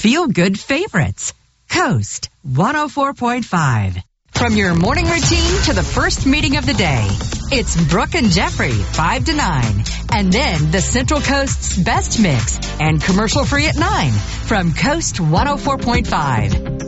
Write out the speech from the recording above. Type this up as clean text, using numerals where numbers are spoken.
feel-good favorites. Coast 104.5. From your morning routine to the first meeting of the day, it's Brooke and Jeffrey, 5 to 9. And then the Central Coast's best mix and commercial free at 9 from Coast 104.5.